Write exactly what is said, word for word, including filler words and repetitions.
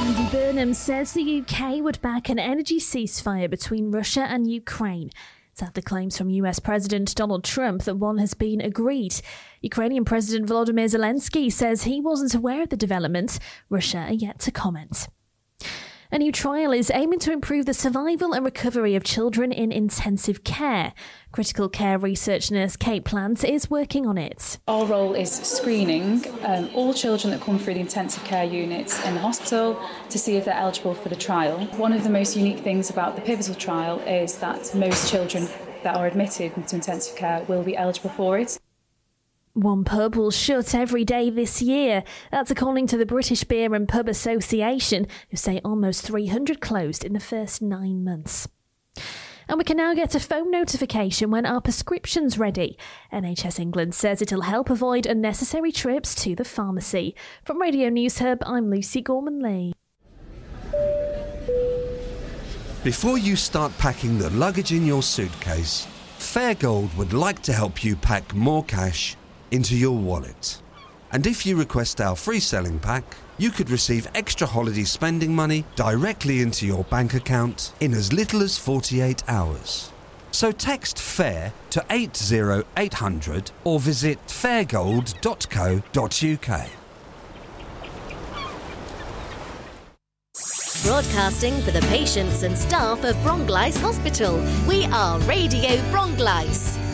Andy Burnham says the U K would back an energy ceasefire between Russia and Ukraine. It's after claims from U S President Donald Trump that one has been agreed. Ukrainian President Volodymyr Zelensky says he wasn't aware of the development. Russia are yet to comment. A new trial is aiming to improve the survival and recovery of children in intensive care. Critical care research nurse Kate Plant is working on it. Our role is screening um, all children that come through the intensive care units in the hospital to see if they're eligible for the trial. One of the most unique things about the pivotal trial is that most children that are admitted into intensive care will be eligible for it. One pub will shut every day this year. That's according to the British Beer and Pub Association, who say almost three hundred closed in the first nine months. And we can now get a phone notification when our prescription's ready. N H S England says it'll help avoid unnecessary trips to the pharmacy. From Radio News Hub, I'm Lucy Gorman-Lee. Before you start packing the luggage in your suitcase, Fairgold would like to help you pack more cash into your wallet. And if you request our free selling pack, you could receive extra holiday spending money directly into your bank account in as little as forty-eight hours. So text FAIR to eight zero eight hundred or visit fairgold dot co dot uk. Broadcasting for the patients and staff of Bronglice Hospital, we are Radio Bronglice.